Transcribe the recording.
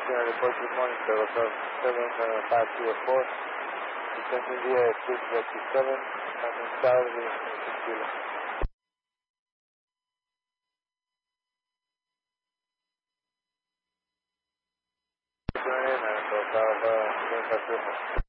report, good morning, sir. What's up? 7504. Descending via 637, coming south with 6 kilo. South,